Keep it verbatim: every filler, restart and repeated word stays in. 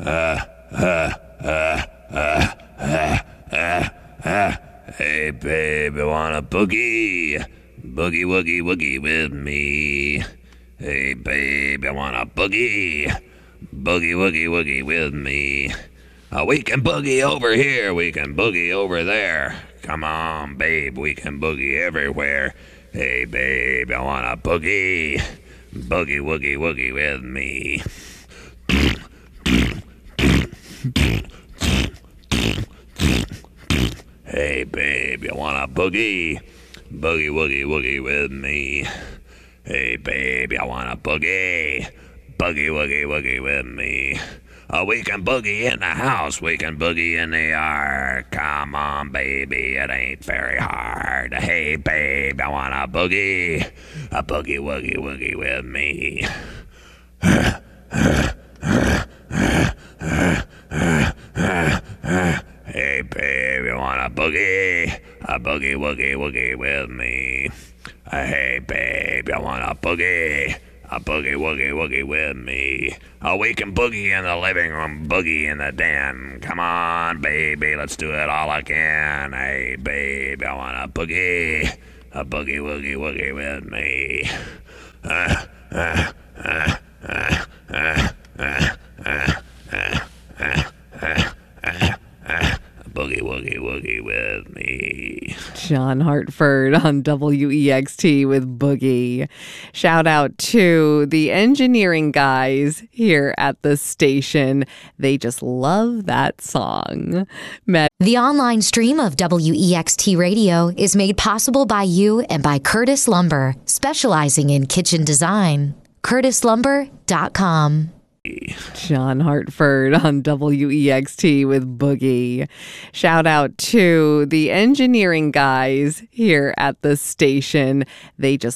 Hey, babe, you wanna boogie? Boogie, woogie, woogie with me. Hey, babe, you wanna boogie? Boogie, woogie, woogie with me. Uh, we can boogie over here, we can boogie over there. Come on, babe, we can boogie everywhere. Hey, babe, you wanna boogie? Boogie, woogie, woogie with me. Hey, babe, you wanna boogie? Boogie, woogie, woogie with me. Hey, babe, you wanna boogie? Boogie, woogie, woogie with me. Uh, we can boogie in the house, we can boogie in the yard. Come on, baby, it ain't very hard. Hey, babe, I wanna boogie? A boogie, woogie, woogie with me. Hey, babe, you wanna boogie? A boogie, woogie, woogie with me. Hey, babe, you wanna boogie? A boogie, woogie, woogie with me. Oh, we can boogie in the living room, boogie in the den. Come on, baby, let's do it all again. Hey, babe, I wanna boogie? A boogie, woogie, woogie with me. Uh, uh, uh, uh, uh, uh, uh, uh, uh, uh, uh, uh. Boogie, woogie, woogie with me. John Hartford on W E X T with Boogie. Shout out to the engineering guys here at the station. They just love that song. Met- the online stream of W E X T Radio is made possible by you and by Curtis Lumber, specializing in kitchen design. curtis lumber dot com. John Hartford on W E X T with Boogie. Shout out to the engineering guys here at the station. They just